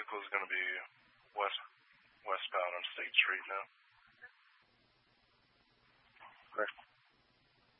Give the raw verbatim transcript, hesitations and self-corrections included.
vehicle is going to be west westbound on State Street now.